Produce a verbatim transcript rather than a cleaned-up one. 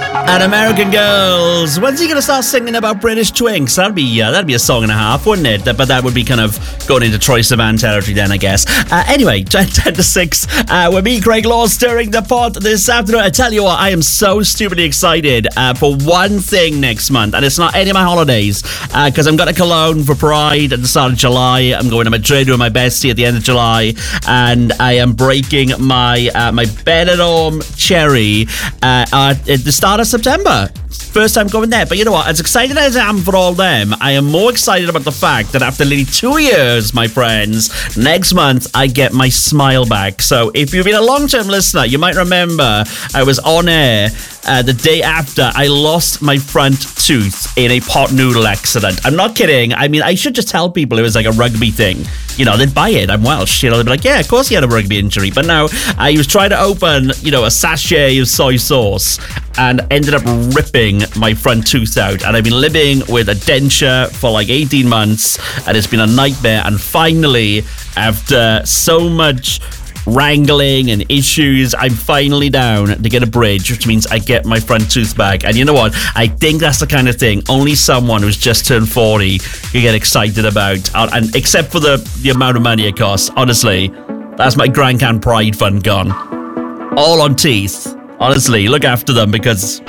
And American Girls. When's he going to start singing about British twinks? That'd be uh, that'd be a song and a half, wouldn't it? But that would be kind of going into Troye Sivan territory then, I guess. Uh, anyway, ten to six uh, with me, Craig Laws, stirring the pot this afternoon. I tell you what, I am so stupidly excited uh, for one thing next month, and it's not any of my holidays, because uh, I'm going to Cologne for Pride at the start of July. I'm going to Madrid with my bestie at the end of July, and I am breaking my uh, my Benidorm cherry uh, at, at the start of September. First time going there. But you know what? As excited as I am for all them, I am more excited about the fact that after nearly two years, my friends, next month I get my smile back. So if you've been a long-term listener, you might remember I was on air uh, the day after I lost my front tooth in a pot noodle accident. I'm not kidding. I mean, I should just tell people it was like a rugby thing. You know, they'd buy it. I'm Welsh. You know, they'd be like, yeah, of course he had a rugby injury. But no, I was trying to open, you know, a sachet of soy sauce and ended up ripping my front tooth out. And I've been living with a denture for like eighteen months, and it's been a nightmare. And finally, after so much wrangling and issues, I'm finally down to get a bridge, which means I get my front tooth back. And you know what? I think that's the kind of thing only someone who's just turned forty can get excited about. And except for the, the amount of money it costs, honestly, that's my Grand Can Pride fund gone. All on teeth. Honestly, look after them, because